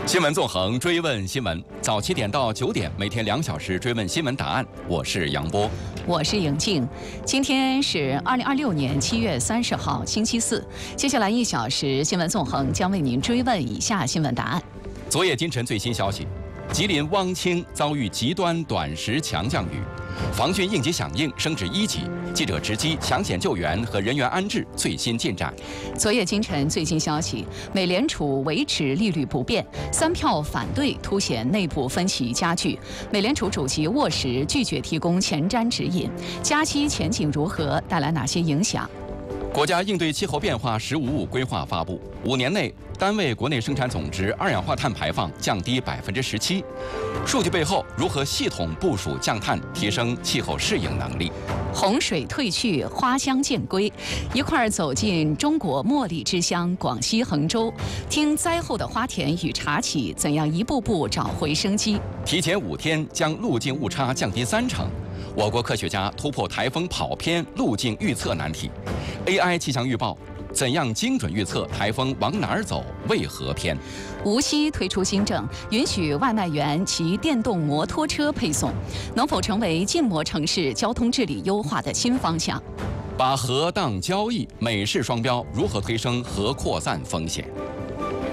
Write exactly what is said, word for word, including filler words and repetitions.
新闻纵横，追问新闻，早七点到九点，每天两小时追问新闻答案。我是杨波， 我是莹静。今天是二零二六年七月三十号，星期四。接下来一小时，新闻纵横将为您追问以下新闻答案。 昨夜今晨最新消息，吉林汪清遭遇极端短时强降雨，防汛应急响应升至一级。记者直击抢险救援和人员安置最新进展。 昨夜今晨最新消息，美联储维持利率不变，三票反对凸显内部分歧加剧。美联储主席沃什拒绝提供前瞻指引，加息前景如何，带来哪些影响？ 国家应对气候变化“十五五”规划发布，五年内单位国内生产总值二氧化碳排放降低百分之十七。数据背后如何系统部署降碳，提升气候适应能力？ 洪水退去，花香渐归，一块儿走进中国茉莉之乡广西衡州，听灾后的花田与茶企怎样一步步找回生机。 提前五天将路径误差降低三成。我国科学家突破台风跑偏路径预测难题。A I 气象预报怎样精准预测台风往哪儿走，为何偏？ 无锡推出新政，允许外卖员骑电动摩托车配送，能否成为禁摩城市交通治理优化的新方向？ 把核当交易，美式双标如何推升核扩散风险？